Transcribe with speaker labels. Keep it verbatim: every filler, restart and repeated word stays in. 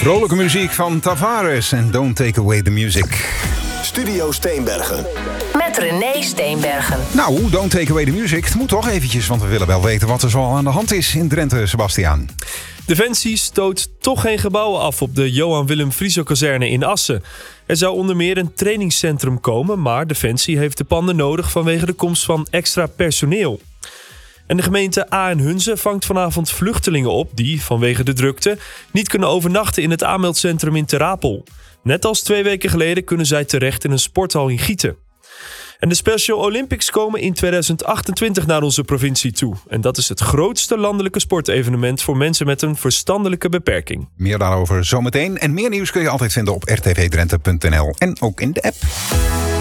Speaker 1: Vrolijke muziek van Tavares en Don't Take Away the Music.
Speaker 2: Studio Steenbergen.
Speaker 3: Met René Steenbergen.
Speaker 1: Nou, Don't Take Away the Music. Het moet toch eventjes, want we willen wel weten wat er zo aan de hand is in Drenthe, Sebastiaan.
Speaker 4: Defensie stoot toch geen gebouwen af op de Johan Willem Frieso-kazerne in Assen. Er zou onder meer een trainingscentrum komen, maar Defensie heeft de panden nodig vanwege de komst van extra personeel. En de gemeente A en Hunze vangt vanavond vluchtelingen op die, vanwege de drukte, niet kunnen overnachten in het aanmeldcentrum in Ter Apel. Net als twee weken geleden kunnen zij terecht in een sporthal in Gieten. En de Special Olympics komen in tweeduizend achtentwintig naar onze provincie toe. En dat is het grootste landelijke sportevenement voor mensen met een verstandelijke beperking.
Speaker 1: Meer daarover zometeen. En meer nieuws kun je altijd vinden op r t v drenthe punt n l en ook in de app.